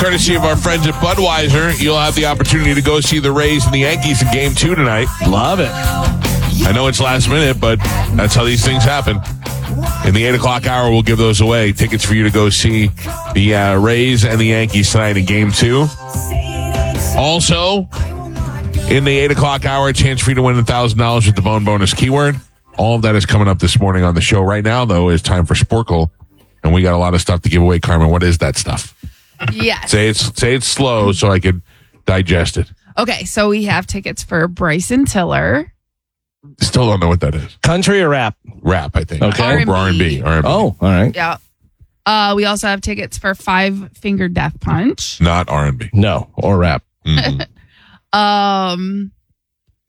courtesy of our friends at Budweiser, you'll have the opportunity to go see the Rays and the Yankees in Game 2 tonight. Love it. I know it's last minute, but that's how these things happen. In the 8 o'clock hour, we'll give those away. Tickets for you to go see the Rays and the Yankees tonight in Game 2. Also, in the 8 o'clock hour, a chance for you to win $1,000 with the Bone Bonus keyword. All of that is coming up this morning on the show. Right now, though, is time for Sporkle, and we got a lot of stuff to give away. Carmen, what is that stuff? Yes. Say it's slow so I could digest it. Okay, so we have tickets for Bryson Tiller. Still don't know what that is. Country or rap? Rap, I think. Okay. R&B. R&B. Oh, all right. Yeah. We also have tickets for Five Finger Death Punch. Not R&B. No, or rap. Mm-hmm.